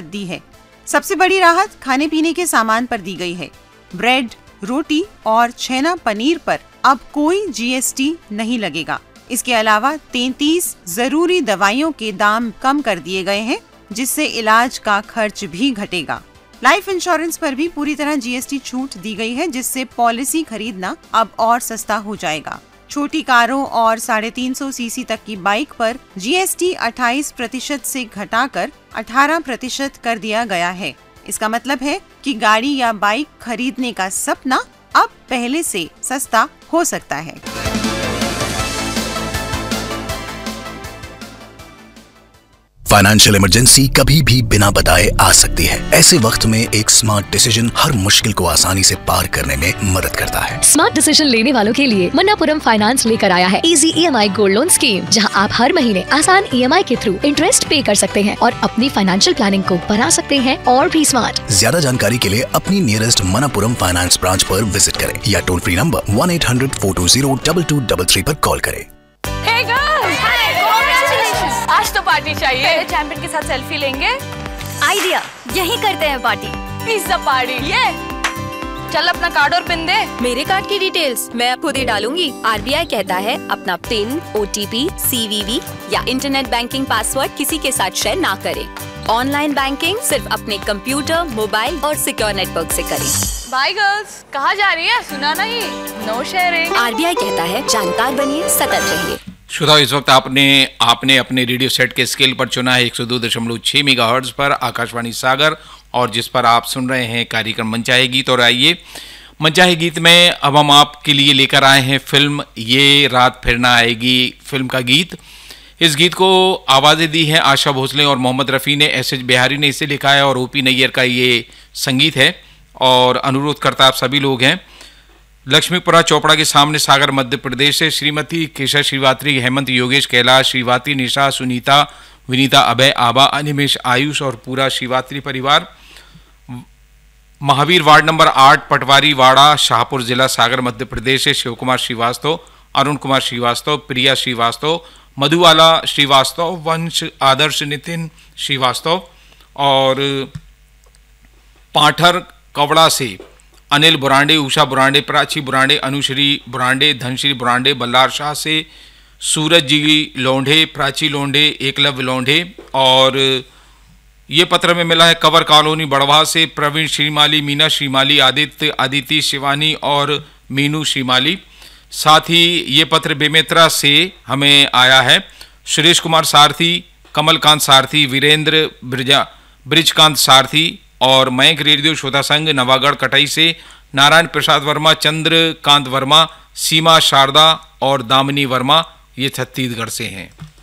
दी है। सबसे बड़ी राहत खाने पीने के सामान पर दी गई है। ब्रेड, रोटी और छेना पनीर पर अब कोई जीएसटी नहीं लगेगा। इसके अलावा 33 जरूरी दवाइयों के दाम कम कर दिए गए हैं, जिससे इलाज का खर्च भी घटेगा। लाइफ इंश्योरेंस पर भी पूरी तरह जीएसटी छूट दी गई है, जिससे पॉलिसी खरीदना अब और सस्ता हो जाएगा। छोटी कारों और 350 सीसी तक की बाइक पर जीएसटी 28% से घटाकर 18% कर दिया गया है। इसका मतलब है कि गाड़ी या बाइक खरीदने का सपना अब पहले से सस्ता हो सकता है। फाइनेंशियल इमरजेंसी कभी भी बिना बताए आ सकती है। ऐसे वक्त में एक स्मार्ट डिसीजन हर मुश्किल को आसानी से पार करने में मदद करता है। स्मार्ट डिसीजन लेने वालों के लिए मन्नापुरम फाइनेंस लेकर आया है easy EMI gold loan scheme, जहां आप हर महीने आसान EMI के थ्रू इंटरेस्ट पे कर सकते हैं और अपनी फाइनेंशियल प्लानिंग को बना सकते हैं और भी स्मार्ट। ज्यादा जानकारी के लिए अपनी नियरेस्ट मन्नापुरम फाइनेंस ब्रांच पर विजिट करें या टोल फ्री नंबर 1-800-420-2233 पर कॉल करें। आज तो पार्टी चाहिए। चैंपियन के साथ सेल्फी लेंगे। आइडिया, यही करते हैं पार्टी। Pizza party. ये चल अपना कार्ड और पिन दे। मेरे कार्ड की डिटेल्स मैं खुद ही डालूंगी। RBI कहता है अपना पिन, OTP, CVV या इंटरनेट बैंकिंग पासवर्ड किसी के साथ शेयर ना करें। ऑनलाइन बैंकिंग सिर्फ अपने कंप्यूटर, मोबाइल और सिक्योर नेटवर्क से करें। बाय गर्ल्स, कहाँ जा रही है? सुना नहीं, नो शेयरिंग। RBI कहता है जानकार बनिए, सतर्क रहिए। श्रोताओ, इस वक्त आपने अपने रेडियो सेट के स्केल पर चुना है 102.6 मेगाहर्ट्ज पर आकाशवाणी सागर, और जिस पर आप सुन रहे हैं कार्यक्रम मनचाहे गीत। और आइए मनचाहे गीत में अब हम आपके लिए लेकर आए हैं फिल्म ये रात फिर ना आएगी फिल्म का गीत। इस गीत को आवाज़ें दी हैं आशा भोसले और मोहम्मद रफ़ी ने, SH बिहारी ने इसे लिखा है और OP नैयर का ये संगीत है। और अनुरोध करता आप सभी लोग हैं लक्ष्मीपुरा चोपड़ा के सामने सागर मध्य प्रदेश से श्रीमती केशा श्रीवात्री, हेमंत, योगेश, कैलाश, श्रीवात्री, निशा, सुनीता, विनीता, अभय, आबा, अनिमेश, आयुष और पूरा श्रीवात्री परिवार। महावीर वार्ड नंबर 8 पटवारी वाड़ा, शाहपुर जिला सागर मध्य प्रदेश से शिव कुमार श्रीवास्तव, अरुण कुमार श्रीवास्तव, प्रिया श्रीवास्तव, मधुवाला श्रीवास्तव, वंश, आदर्श, नितिन श्रीवास्तव और पाठर कवड़ा से अनिल बुरांडे, उषा बुरांडे, प्राची बुरांडे, अनुश्री बुरांडे, धनश्री बुरांडे, बल्लार शाह से सूरज जी लोंढे, प्राची लोंढे, एकलव्य लोंढे। और ये पत्र में मिला है कवर कॉलोनी बड़वा से प्रवीण श्रीमाली, मीना श्रीमाली, आदित्य, अदिति, शिवानी और मीनू श्रीमाली। साथ ही ये पत्र बेमेत्रा से हमें आया है सुरेश कुमार सारथी, कमलकांत सारथी, वीरेंद्र ब्रिजकांत सारथी और मयंक रेडियो श्रोता संघ नवागढ़ कटई से नारायण प्रसाद वर्मा, चंद्रकांत वर्मा, सीमा शारदा और दामिनी वर्मा, ये छत्तीसगढ़ से हैं।